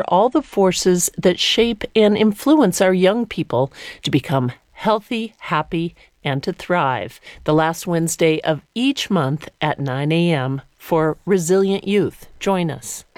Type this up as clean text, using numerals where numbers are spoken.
all the forces that shape and influence our young people to become healthy, happy, and to thrive. The last Wednesday of each month at 9 a.m. for Resilient Youth. Join us.